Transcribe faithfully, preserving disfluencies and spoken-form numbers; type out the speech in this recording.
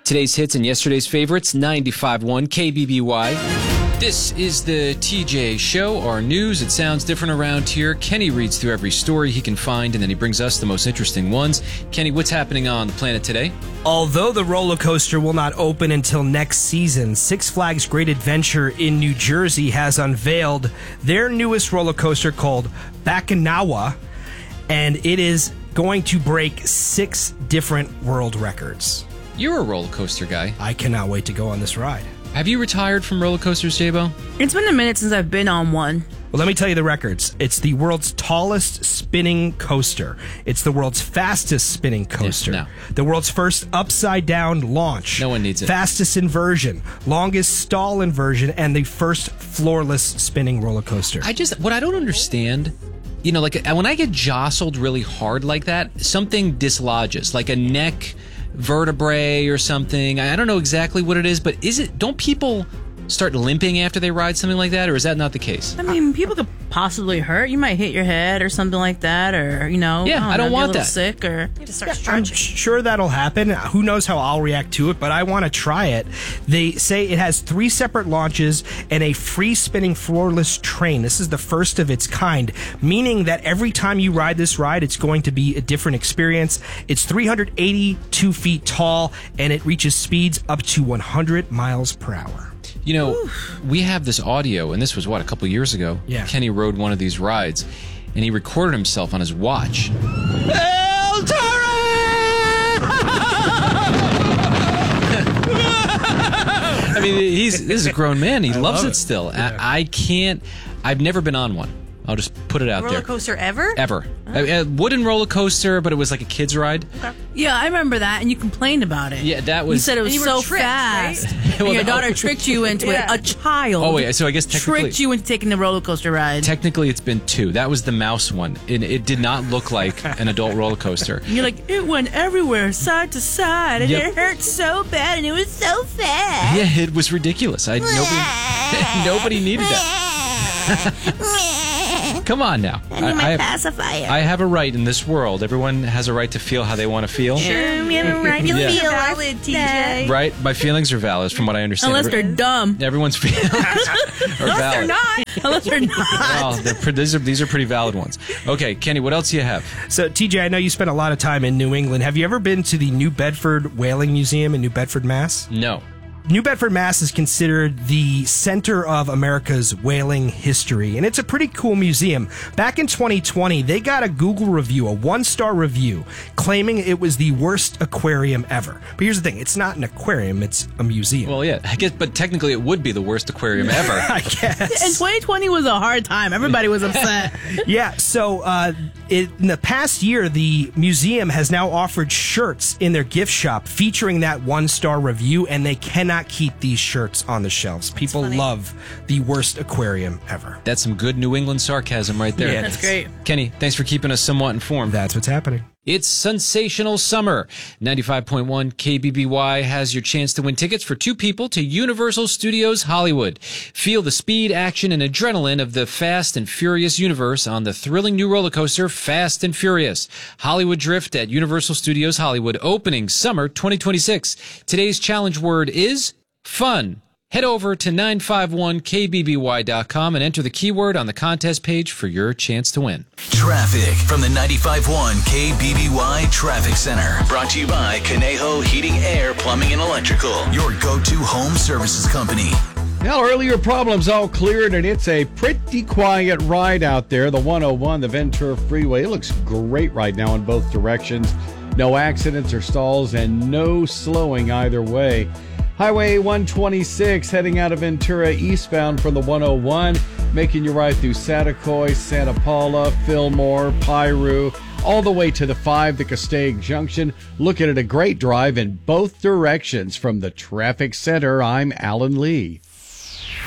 Today's hits and yesterday's favorites, ninety-five point one K B B Y. This is the T J Show, our news. It sounds different around here. Kenny reads through every story he can find, and then he brings us the most interesting ones. Kenny, what's happening on the planet today? Although the roller coaster will not open until next season, Six Flags Great Adventure in New Jersey has unveiled their newest roller coaster called Bacchanal, and it is going to break six different world records. You're a roller coaster guy. I cannot wait to go on this ride. Have you retired from roller coasters, J-Bo? It's been a minute since I've been on one. Well, let me tell you the records. It's the world's tallest spinning coaster. It's the world's fastest spinning coaster. Yeah, no. The world's first upside-down launch. No one needs it. Fastest inversion. Longest stall inversion. And the first floorless spinning roller coaster. I just, what I don't understand, you know, like when I get jostled really hard like that, something dislodges, like a neck vertebrae or something. I don't know exactly what it is, but is it, don't people start limping after they ride something like that, or is that not the case? I mean, people could possibly hurt. You might hit your head or something like that, or, you know, yeah, I don't, I don't want know, get a little that. Sick, or you have to start I'm stretching. sure that'll happen. Who knows how I'll react to it, but I want to try it. They say it has three separate launches and a free spinning floorless train. This is the first of its kind, meaning that every time you ride this ride, it's going to be a different experience. It's three hundred eighty-two feet tall, and it reaches speeds up to one hundred miles per hour. You know, Oof. we have this audio, and this was, what, a couple years ago? Yeah. Kenny rode one of these rides, and he recorded himself on his watch. El Toro! I mean, he's this is a grown man. He I loves love it still. Yeah. I, I can't... I've never been on one. I'll just put it out roller there. coaster ever? Ever. A, a wooden roller coaster, but it was like a kid's ride. Okay. Yeah, I remember that, and you complained about it. Yeah, that was... You said it was you were so tricked, fast. right? And Well, your no. daughter tricked you into Yeah. it. A child. Oh, wait, so I guess technically... tricked you into taking the roller coaster ride. Technically, it's been two. That was the mouse one. And it did not look like an adult roller coaster. And you're like, it went everywhere, side to side, and Yep. it hurt so bad, and it was so fast. Yeah, it was ridiculous. I nobody, nobody needed that. Come on now. I need my I, have, pacifier. I have a right in this world. Everyone has a right to feel how they want to feel. Sure, we have a right to Yeah. feel Valid, T J. Right? My feelings are valid, from what I understand. Unless they're dumb. Everyone's feelings are Unless valid. they're not. Unless they're not. Well, they're pre- these are these are pretty valid ones. Okay, Kenny, what else do you have? So, T J, I know you spent a lot of time in New England. Have you ever been to the New Bedford Whaling Museum in New Bedford, Mass? No. New Bedford, Mass is considered the center of America's whaling history, and it's a pretty cool museum. Back in twenty twenty, they got a Google review, a one-star review, claiming it was the worst aquarium ever. But here's the thing, it's not an aquarium, it's a museum. Well, yeah, I guess, but technically it would be the worst aquarium ever. I guess. And twenty twenty was a hard time. Everybody was upset. Yeah, so uh, it, in the past year, the museum has now offered shirts in their gift shop featuring that one-star review, and they cannot keep these shirts on the shelves. People funny. love the worst aquarium ever. That's some good New England sarcasm right there. Yeah, That's great. Kenny, thanks for keeping us somewhat informed. That's what's happening. It's sensational summer. ninety-five point one K B B Y has your chance to win tickets for two people to Universal Studios Hollywood. Feel the speed, action, and adrenaline of the Fast and Furious universe on the thrilling new roller coaster Fast and Furious. Hollywood Drift at Universal Studios Hollywood, opening summer twenty twenty-six. Today's challenge word is fun. Head over to nine five one K B B Y dot com and enter the keyword on the contest page for your chance to win. Traffic from the ninety-five point one K B B Y Traffic Center. Brought to you by Conejo Heating, Air, Plumbing, and Electrical. Your go-to home services company. Well, earlier problems all cleared, and it's a pretty quiet ride out there. The one oh one, the Ventura Freeway, it looks great right now in both directions. No accidents or stalls, and no slowing either way. Highway one twenty-six heading out of Ventura eastbound from the one oh one, making your ride through Satacoy, Santa Paula, Fillmore, Piru, all the way to the five, the Castaic Junction. Looking at a great drive in both directions. From the Traffic Center, I'm Alan Lee.